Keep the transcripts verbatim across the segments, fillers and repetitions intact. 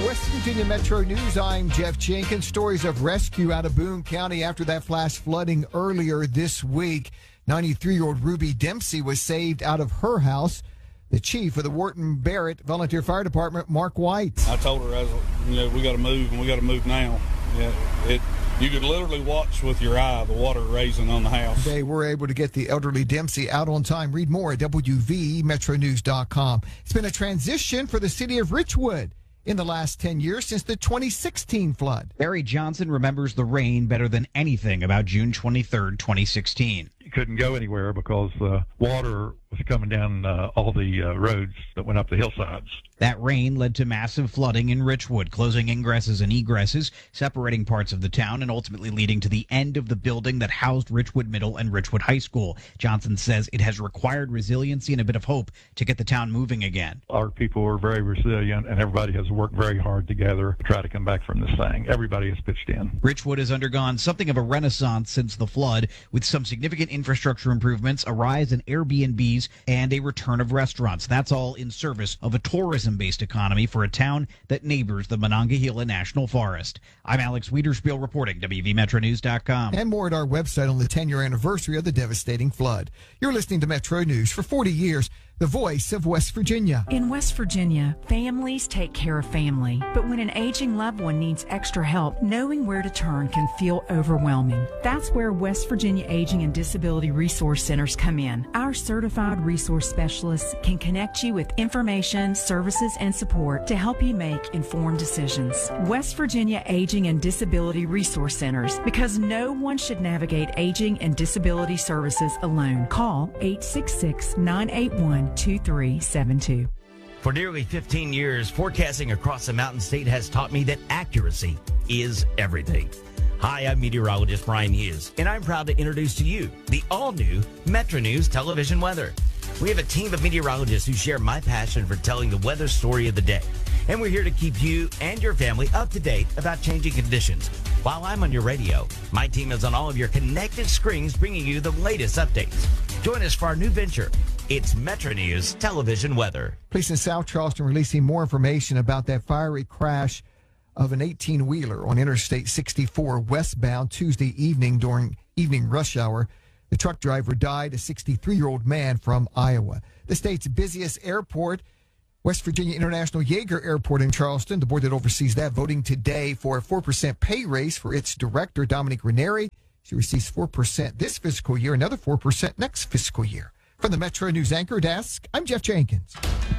West Virginia Metro News, I'm Jeff Jenkins. Stories of rescue out of Boone County after that flash flooding earlier this week. ninety-three-year-old Ruby Dempsey was saved out of her house. The chief of the Wharton Barrett Volunteer Fire Department, Mark White. I told her, I was, you know, we got to move, and we got to move now. Yeah, it. You could literally watch with your eye the water raising on the house. They were able to get the elderly Dempsey out on time. Read more at W V metro news dot com. It's been a transition for the city of Richwood in the last ten years since the twenty sixteen flood. Barry Johnson remembers the rain better than anything about June twenty-third, twenty sixteen. You couldn't go anywhere because uh, water was coming down uh, all the uh, roads that went up the hillsides. That rain led to massive flooding in Richwood, closing ingresses and egresses, separating parts of the town, and ultimately leading to the end of the building that housed Richwood Middle and Richwood High School. Johnson says it has required resiliency and a bit of hope to get the town moving again. Our people are very resilient, and everybody has worked very hard together to try to come back from this thing. Everybody has pitched in. Richwood has undergone something of a renaissance since the flood, with some significant infrastructure improvements, a rise in Airbnbs, and a return of restaurants. That's all in service of a tourism-based economy for a town that neighbors the Monongahela National Forest. I'm Alex Wiederspiel reporting, W V metro news dot com. And more at our website on the ten-year anniversary of the devastating flood. You're listening to Metro News. For forty years, the voice of West Virginia. In West Virginia, families take care of family. But when an aging loved one needs extra help, knowing where to turn can feel overwhelming. That's where West Virginia Aging and Disability Resource Centers come in. Our certified resource specialists can connect you with information, services, and support to help you make informed decisions. West Virginia Aging and Disability Resource Centers, because no one should navigate aging and disability services alone. Call eight six six, nine eight one, two three seven two. For nearly fifteen years, forecasting across the Mountain State has taught me that accuracy is everything. Hi, I'm meteorologist Brian Hughes, and I'm proud to introduce to you the all-new Metro News television weather. We have a team of meteorologists who share my passion for telling the weather story of the day. And we're here to keep you and your family up to date about changing conditions. While I'm on your radio, my team is on all of your connected screens bringing you the latest updates. Join us for our new venture. It's Metro News Television Weather. Police in South Charleston releasing more information about that fiery crash of an eighteen-wheeler on Interstate sixty-four westbound Tuesday evening during evening rush hour. The truck driver died, a sixty-three-year-old man from Iowa. The state's busiest airport, West Virginia International Yeager Airport in Charleston, the board that oversees that, voting today for a four percent pay raise for its director, Dominique Ranieri. She receives four percent this fiscal year, another four percent next fiscal year. From the Metro News Anchor Desk, I'm Jeff Jenkins.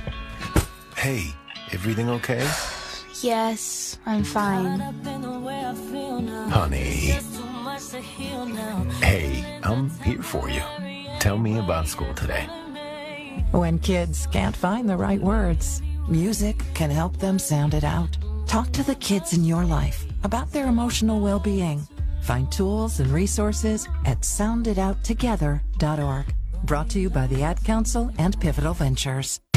Hey, everything okay? Yes, I'm fine. Honey. Hey, I'm here for you. Tell me about school today. When kids can't find the right words, music can help them sound it out. Talk to the kids in your life about their emotional well-being. Find tools and resources at sound it out together dot org. Brought to you by the Ad Council and Pivotal Ventures.